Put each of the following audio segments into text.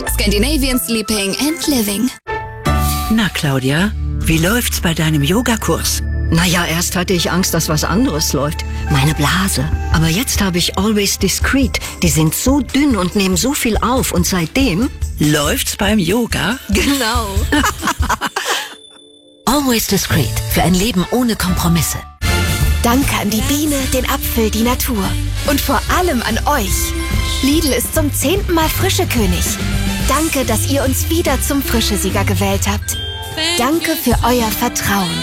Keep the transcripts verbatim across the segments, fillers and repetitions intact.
Scandinavian Sleeping and Living. Na, Claudia, wie läuft's bei deinem Yogakurs? Naja, erst hatte ich Angst, dass was anderes läuft. Meine Blase. Aber jetzt habe ich Always Discreet. Die sind so dünn und nehmen so viel auf. Und seitdem... Läuft's beim Yoga? Genau. Always Discreet. Für ein Leben ohne Kompromisse. Danke an die Biene, den Apfel, die Natur. Und vor allem an euch. Lidl ist zum zehnten Mal Frischekönig. Danke, dass ihr uns wieder zum Frischesieger gewählt habt. Danke für euer Vertrauen.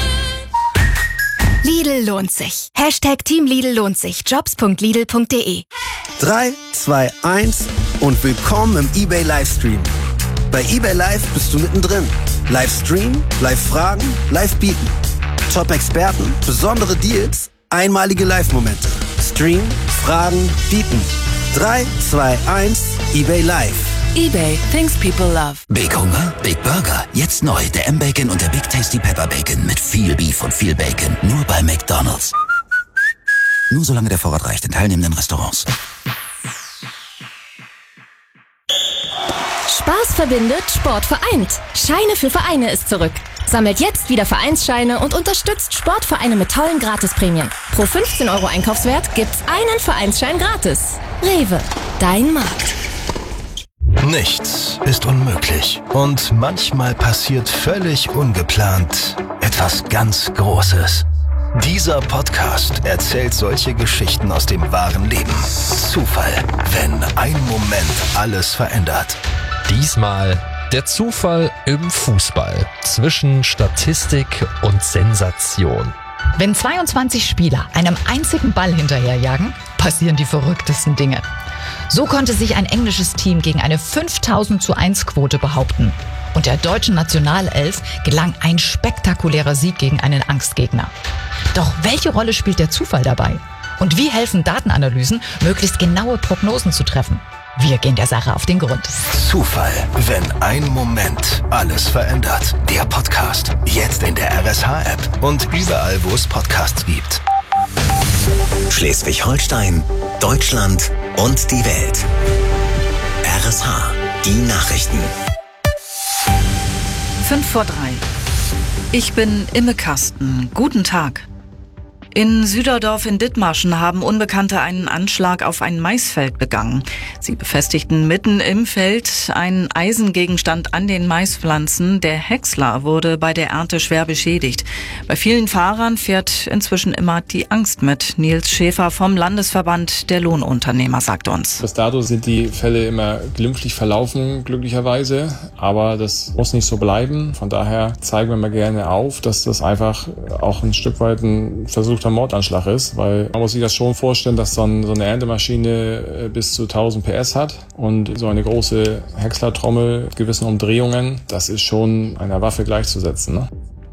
Lidl lohnt sich. Hashtag Team Lidl lohnt sich. Jobs punkt lidl punkt de. drei, zwei, eins und willkommen im eBay Livestream. Bei eBay Live bist du mittendrin. Livestream, Live-Fragen, Live-Bieten. Top-Experten, besondere Deals, einmalige Live-Momente. Stream, Fragen, Bieten. drei, zwei, eins, eBay Live. eBay, things people love. Big Hunger, Big Burger. Jetzt neu, der M-Bacon und der Big Tasty Pepper Bacon mit viel Beef und viel Bacon. Nur bei McDonald's. Nur solange der Vorrat reicht in teilnehmenden Restaurants. Spaß verbindet, Sport vereint. Scheine für Vereine ist zurück. Sammelt jetzt wieder Vereinsscheine und unterstützt Sportvereine mit tollen Gratisprämien. Pro fünfzehn Euro Einkaufswert gibt's einen Vereinsschein gratis. Rewe, dein Markt. Nichts ist unmöglich. Und manchmal passiert völlig ungeplant etwas ganz Großes. Dieser Podcast erzählt solche Geschichten aus dem wahren Leben. Zufall, wenn ein Moment alles verändert. Diesmal der Zufall im Fußball zwischen Statistik und Sensation. Wenn zweiundzwanzig Spieler einem einzigen Ball hinterherjagen, passieren die verrücktesten Dinge. So konnte sich ein englisches Team gegen eine fünftausend zu eins Quote behaupten. Und der deutschen Nationalelf gelang ein spektakulärer Sieg gegen einen Angstgegner. Doch welche Rolle spielt der Zufall dabei? Und wie helfen Datenanalysen, möglichst genaue Prognosen zu treffen? Wir gehen der Sache auf den Grund. Zufall, wenn ein Moment alles verändert. Der Podcast, jetzt in der R S H-App und überall, wo es Podcasts gibt. Schleswig-Holstein, Deutschland und die Welt. R S H, die Nachrichten. Fünf vor drei. Ich bin Imme Kasten. Guten Tag. In Süderdorf in Dithmarschen haben Unbekannte einen Anschlag auf ein Maisfeld begangen. Sie befestigten mitten im Feld einen Eisengegenstand an den Maispflanzen. Der Häcksler wurde bei der Ernte schwer beschädigt. Bei vielen Fahrern fährt inzwischen immer die Angst mit. Nils Schäfer vom Landesverband der Lohnunternehmer sagt uns. Bis dato sind die Fälle immer glimpflich verlaufen, glücklicherweise. Aber das muss nicht so bleiben. Von daher zeigen wir mal gerne auf, dass das einfach auch ein Stück weit ein versuchter Mordanschlag ist, weil man muss sich das schon vorstellen, dass dann so eine Erntemaschine bis zu tausend P S hat und so eine große Häckslertrommel mit gewissen Umdrehungen, das ist schon einer Waffe gleichzusetzen, ne?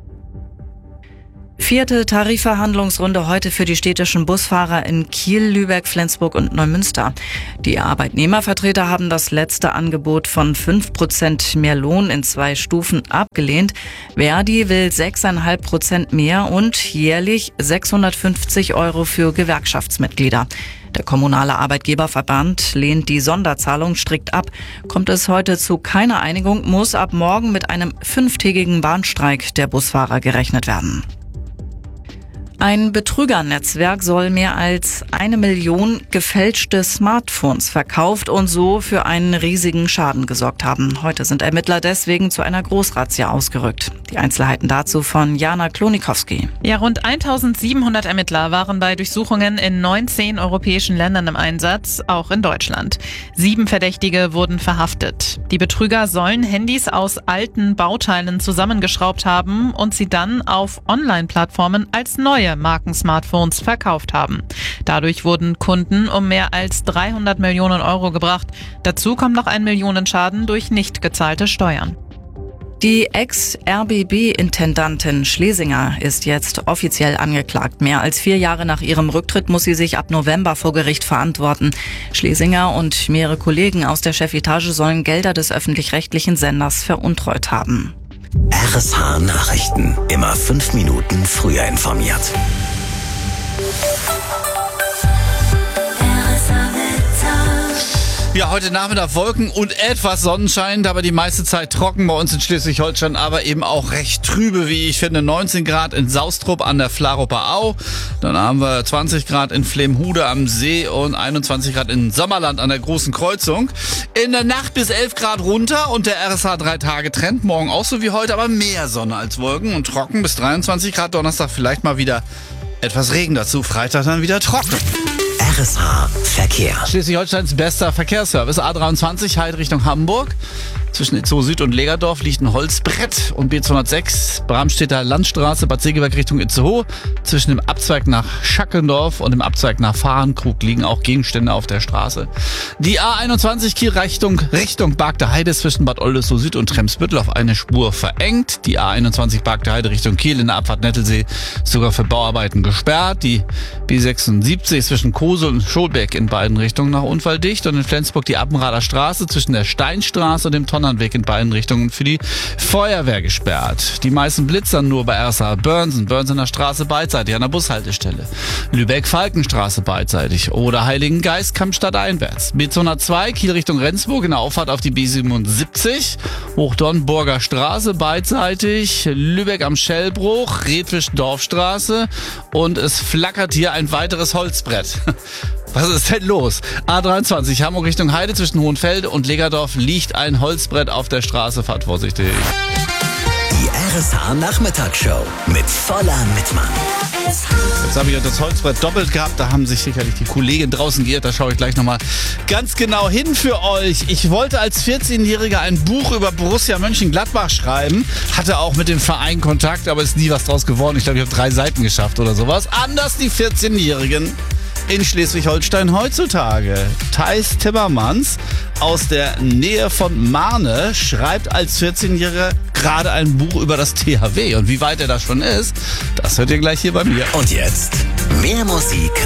Vierte Tarifverhandlungsrunde heute für die städtischen Busfahrer in Kiel, Lübeck, Flensburg und Neumünster. Die Arbeitnehmervertreter haben das letzte Angebot von fünf Prozent mehr Lohn in zwei Stufen abgelehnt. Verdi will sechs Komma fünf Prozent mehr und jährlich sechshundertfünfzig Euro für Gewerkschaftsmitglieder. Der kommunale Arbeitgeberverband lehnt die Sonderzahlung strikt ab. Kommt es heute zu keiner Einigung, muss ab morgen mit einem fünftägigen Bahnstreik der Busfahrer gerechnet werden. Ein Betrügernetzwerk soll mehr als eine Million gefälschte Smartphones verkauft und so für einen riesigen Schaden gesorgt haben. Heute sind Ermittler deswegen zu einer Großrazzia ausgerückt. Die Einzelheiten dazu von Jana Klonikowski. Ja, rund eintausendsiebenhundert Ermittler waren bei Durchsuchungen in neunzehn europäischen Ländern im Einsatz, auch in Deutschland. Sieben Verdächtige wurden verhaftet. Die Betrüger sollen Handys aus alten Bauteilen zusammengeschraubt haben und sie dann auf Online-Plattformen als neue Marken-Smartphones verkauft haben. Dadurch wurden Kunden um mehr als dreihundert Millionen Euro gebracht. Dazu kommt noch ein Millionenschaden durch nicht gezahlte Steuern. Die Ex-R B B-Intendantin Schlesinger ist jetzt offiziell angeklagt. Mehr als vier Jahre nach ihrem Rücktritt muss sie sich ab November vor Gericht verantworten. Schlesinger und mehrere Kollegen aus der Chefetage sollen Gelder des öffentlich-rechtlichen Senders veruntreut haben. R S H Nachrichten. Immer fünf Minuten früher informiert. Ja, heute Nachmittag Wolken und etwas Sonnenschein, aber die meiste Zeit trocken bei uns in Schleswig-Holstein, aber eben auch recht trübe, wie ich finde. neunzehn Grad in Saustrup an der Flaruper Au, dann haben wir zwanzig Grad in Flemhude am See und einundzwanzig Grad in Sommerland an der Großen Kreuzung. In der Nacht bis elf Grad runter und der R S H drei Tage Trend. Morgen auch so wie heute, aber mehr Sonne als Wolken und trocken bis dreiundzwanzig Grad. Donnerstag vielleicht mal wieder etwas Regen dazu, Freitag dann wieder trocken. R S H Verkehr. Schleswig-Holsteins bester Verkehrsservice. A dreiundzwanzig Heid Richtung Hamburg. Zwischen Itzehoe Süd und Legerdorf liegt ein Holzbrett. Und B zweihundertsechs Bramstedter Landstraße, Bad Segeberg Richtung Itzehoe. Zwischen dem Abzweig nach Schackendorf und dem Abzweig nach Fahrenkrug liegen auch Gegenstände auf der Straße. Die A einundzwanzig Kiel Richtung, Richtung Bargter Heide zwischen Bad Oldesloe Süd und Tremsbüttel auf eine Spur verengt. Die A einundzwanzig Bargter Heide Richtung Kiel in der Abfahrt Nettelsee sogar für Bauarbeiten gesperrt. Die B sechsundsiebzig zwischen Kosel und Scholbeck in beiden Richtungen nach Unfall dicht. Und in Flensburg die Appenrader Straße zwischen der Steinstraße und dem Tonnernweg in beiden Richtungen für die Feuerwehr gesperrt. Die meisten blitzern nur bei R S H Börnsen. Börnsener Straße beidseitig an der Bushaltestelle. Lübeck-Falkenstraße beidseitig. Oder Heiligengeist Kampstadt einwärts. B zweihundertzwei Kiel Richtung Rendsburg in der Auffahrt auf die B siebenundsiebzig. Hochdornburger Straße beidseitig. Lübeck am Schellbruch. Redwisch Dorfstraße. Und es flackert hier ein weiteres Holzbrett. Was ist denn los? A dreiundzwanzig Hamburg Richtung Heide zwischen Hohenfelde und Legerdorf liegt ein Holzbrett auf der Straße. Fahrt vorsichtig. Die R S H Nachmittagsshow mit voller Mitmann. Jetzt habe ich das Holzbrett doppelt gehabt. Da haben sich sicherlich die Kollegen draußen geirrt. Da schaue ich gleich nochmal ganz genau hin für euch. Ich wollte als vierzehnjähriger ein Buch über Borussia Mönchengladbach schreiben. Hatte auch mit dem Verein Kontakt, aber ist nie was draus geworden. Ich glaube, ich habe drei Seiten geschafft oder sowas. Anders die vierzehnjährigen in Schleswig-Holstein heutzutage. Thais Timmermans aus der Nähe von Marne schreibt als vierzehnjähriger gerade ein Buch über das T H W. Und wie weit er da schon ist, das hört ihr gleich hier bei mir. Und jetzt mehr Musik